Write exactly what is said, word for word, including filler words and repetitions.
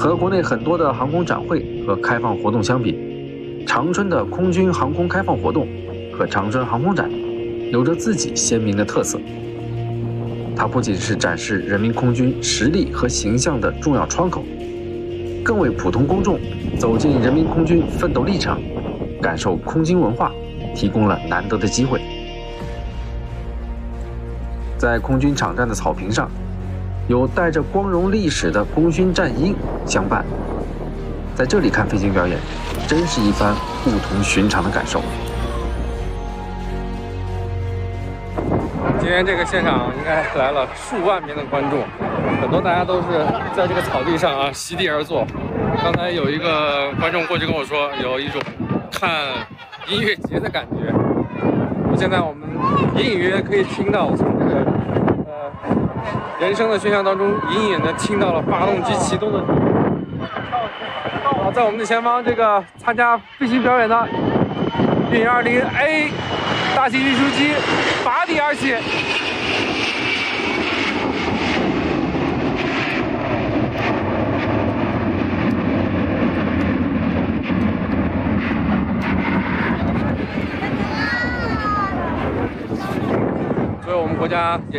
和国内很多的航空展会和开放活动相比，长春的空军航空开放活动和长春航空展有着自己鲜明的特色。它不仅是展示人民空军实力和形象的重要窗口，更为普通公众走进人民空军奋斗历程，感受空军文化提供了难得的机会。在空军场站的草坪上，有带着光荣历史的功勋战鹰相伴，在这里看飞行表演，真是一番不同寻常的感受。 今天这个现场应该来了数万名的观众，很多大家都是在这个草地上啊席地而坐。刚才有一个观众过去跟我说，有一种看音乐节的感觉。现在我们隐隐约约可以听到从这个呃人声的喧嚣当中，隐隐的听到了发动机启动的。啊，在我们的前方，这个参加飞行表演的运二零 A 大型运输机拔地而起。所以我们国家也